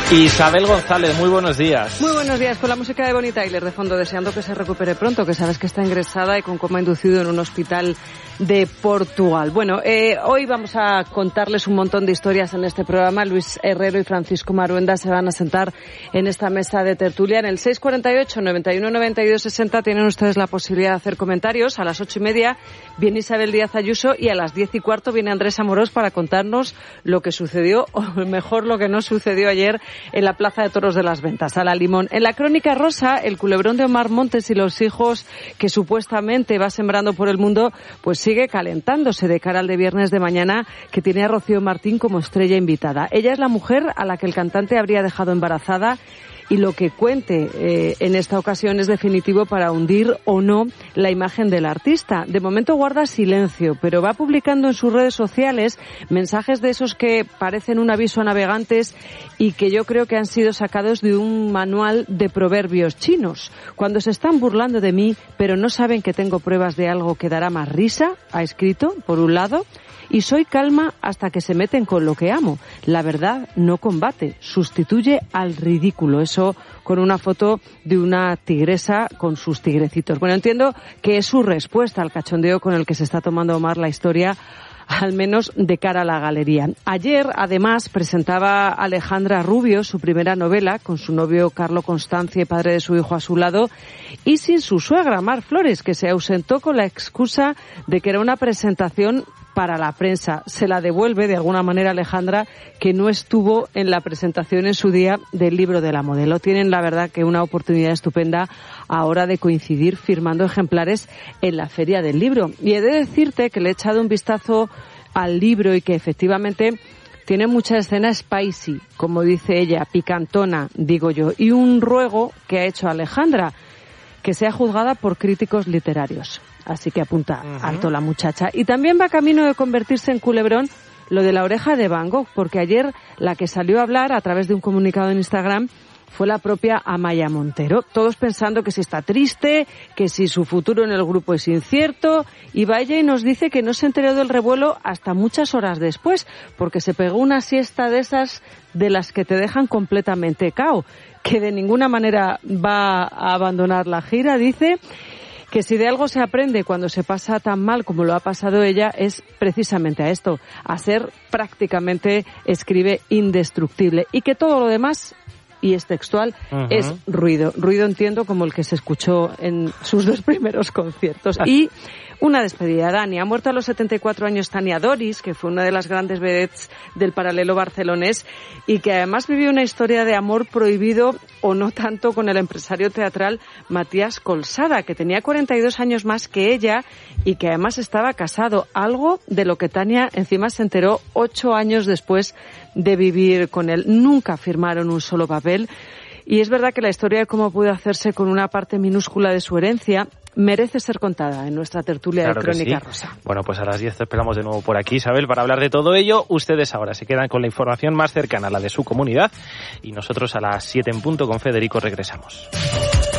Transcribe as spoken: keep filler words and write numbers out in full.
Isabel González, muy buenos días. Muy buenos días, con la música de Bonnie Tyler de fondo, deseando que se recupere pronto, que sabes que está ingresada y con coma inducido en un hospital de Portugal. Bueno, eh, hoy vamos a contarles un montón de historias en este programa. Luis Herrero y Francisco Maruenda se van a sentar en esta mesa de tertulia. En el seis cuarenta y ocho, noventa y uno, noventa y dos, sesenta tienen ustedes la posibilidad de hacer comentarios. A las ocho y media viene Isabel Díaz Ayuso y a las diez y cuarto viene Andrés Amorós para contarnos lo que sucedió, o mejor lo que no sucedió ayer en la Plaza de Toros de las Ventas, a la Limón. En la Crónica Rosa, el culebrón de Omar Montes y los hijos que supuestamente va sembrando por el mundo, pues sigue calentándose de cara al de viernes de mañana, que tiene a Rocío Martín como estrella invitada. Ella es la mujer a la que el cantante habría dejado embarazada, y lo que cuente eh, en esta ocasión es definitivo para hundir o no la imagen del artista. De momento guarda silencio, pero va publicando en sus redes sociales mensajes de esos que parecen un aviso a navegantes y que yo creo que han sido sacados de un manual de proverbios chinos. Cuando se están burlando de mí, pero no saben que tengo pruebas de algo que dará más risa, ha escrito, por un lado, y soy calma hasta que se meten con lo que amo. La verdad no combate, sustituye al ridículo. Eso con una foto de una tigresa con sus tigrecitos. Bueno, entiendo que es su respuesta al cachondeo con el que se está tomando Omar la historia, al menos de cara a la galería. Ayer, además, presentaba Alejandra Rubio su primera novela con su novio Carlo Constanzi, padre de su hijo, a su lado, y sin su suegra Mar Flores, que se ausentó con la excusa de que era una presentación para la prensa. Se la devuelve de alguna manera Alejandra, que no estuvo en la presentación en su día del libro de la modelo. Tienen, la verdad, que una oportunidad estupenda ahora de coincidir firmando ejemplares en la Feria del Libro. Y he de decirte que le he echado un vistazo al libro y que efectivamente tiene mucha escena spicy, como dice ella, picantona, digo yo, y un ruego que ha hecho Alejandra, que sea juzgada por críticos literarios. Así que apunta uh-huh. alto la muchacha. Y también va camino de convertirse en culebrón lo de la oreja de Van Gogh, porque ayer la que salió a hablar a través de un comunicado en Instagram fue la propia Amaya Montero. Todos pensando que si está triste, que si su futuro en el grupo es incierto, y vaya y nos dice que no se enteró del revuelo hasta muchas horas después, porque se pegó una siesta de esas de las que te dejan completamente cao, que de ninguna manera va a abandonar la gira, dice que si de algo se aprende cuando se pasa tan mal como lo ha pasado ella, es precisamente a esto, a ser prácticamente, escribe, indestructible, y que todo lo demás, y es textual, uh-huh. es ruido. Ruido, entiendo, como el que se escuchó en sus dos primeros conciertos. Y una despedida, Dani. Ha muerto a los setenta y cuatro años Tania Doris, que fue una de las grandes vedettes del paralelo barcelonés y que además vivió una historia de amor prohibido, o no tanto, con el empresario teatral Matías Colsada, que tenía cuarenta y dos años más que ella y que además estaba casado, algo de lo que Tania encima se enteró ocho años después de vivir con él. Nunca firmaron un solo papel. Y es verdad que la historia de cómo pudo hacerse con una parte minúscula de su herencia merece ser contada en nuestra tertulia claro de Crónica sí. Rosa. Bueno, pues a las diez te esperamos de nuevo por aquí, Isabel, para hablar de todo ello. Ustedes ahora se quedan con la información más cercana a la de su comunidad y nosotros a las siete en punto con Federico regresamos.